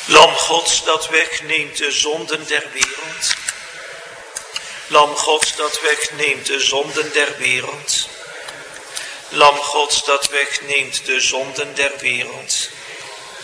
Lam Gods dat wegneemt de zonden der wereld. Lam Gods dat wegneemt de zonden der wereld. Lam Gods dat wegneemt de zonden der wereld.